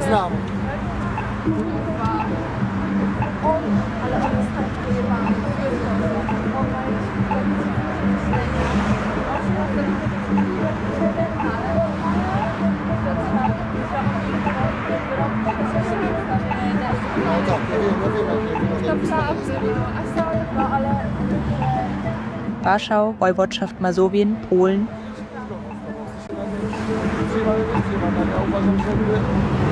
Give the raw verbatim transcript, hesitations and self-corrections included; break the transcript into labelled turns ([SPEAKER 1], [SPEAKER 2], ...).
[SPEAKER 1] Znam.
[SPEAKER 2] Ale on jest tak pojebany.
[SPEAKER 1] No tak, ja wiem, ja wiem, jak nie
[SPEAKER 3] Warschau, Woiwodschaft Masowien, Polen.
[SPEAKER 1] Ja uważam, że